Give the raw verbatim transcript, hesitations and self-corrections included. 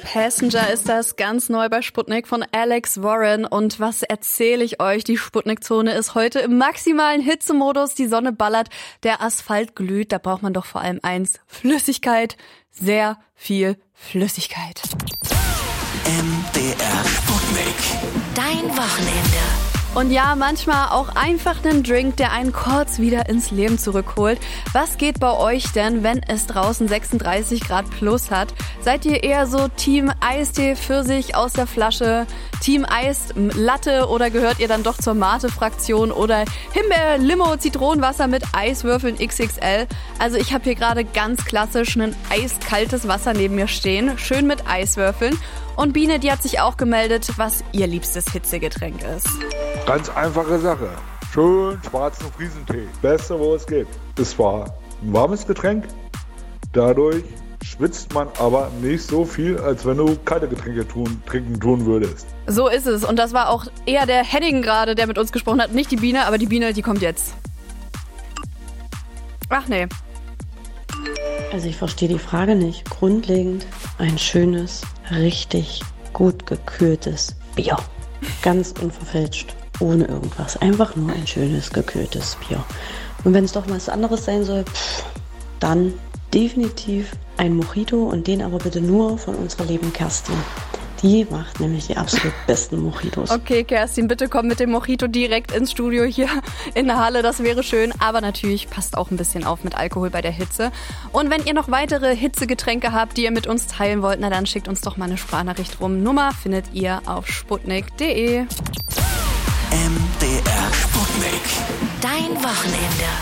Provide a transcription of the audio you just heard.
Passenger ist das, ganz neu bei Sputnik von Alex Warren. Und was erzähle ich euch? Die Sputnik-Zone ist heute im maximalen Hitzemodus. Die Sonne ballert, der Asphalt glüht. Da braucht man doch vor allem eins: Flüssigkeit. Sehr viel Flüssigkeit. M D R Sputnik. Dein Wochenende. Und ja, manchmal auch einfach einen Drink, der einen kurz wieder ins Leben zurückholt. Was geht bei euch denn, wenn es draußen sechsunddreißig Grad plus hat? Seid ihr eher so Team Eistee, Pfirsich aus der Flasche, Team Eis, Latte oder gehört ihr dann doch zur Mate-Fraktion oder Himbeer, Limo, Zitronenwasser mit Eiswürfeln X X L? Also ich habe hier gerade ganz klassisch ein eiskaltes Wasser neben mir stehen, schön mit Eiswürfeln. Und Biene, die hat sich auch gemeldet, was ihr liebstes Hitzegetränk ist. Ganz einfache Sache. Schön schwarzen Friesentee. Beste, wo es geht. Es war ein warmes Getränk. Dadurch schwitzt man aber nicht so viel, als wenn du kalte Getränke tun, trinken tun würdest. So ist es. Und das war auch eher der Henning gerade, der mit uns gesprochen hat. Nicht die Biene, aber die Biene, die kommt jetzt. Ach nee. Also ich verstehe die Frage nicht. Grundlegend ein schönes, richtig gut gekühltes Bier. Ganz unverfälscht, ohne irgendwas. Einfach nur ein schönes, gekühltes Bier. Und wenn es doch was anderes sein soll, pff, dann definitiv ein Mojito und den aber bitte nur von unserer lieben Kerstin. Die macht nämlich die absolut besten Mojitos. Okay, Kerstin, bitte komm mit dem Mojito direkt ins Studio hier in der Halle. Das wäre schön. Aber natürlich passt auch ein bisschen auf mit Alkohol bei der Hitze. Und wenn ihr noch weitere Hitzegetränke habt, die ihr mit uns teilen wollt, na dann schickt uns doch mal eine Sprachnachricht rum. Nummer findet ihr auf sputnik punkt de. M D R Sputnik. Dein Wochenende.